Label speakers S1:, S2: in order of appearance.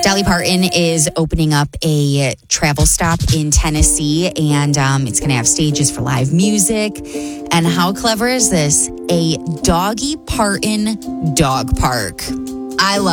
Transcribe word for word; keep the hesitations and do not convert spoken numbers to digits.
S1: Dolly Parton is opening up a travel stop in Tennessee, and um, it's going to have stages for live music. And how clever is this? A Doggy Parton dog park. I love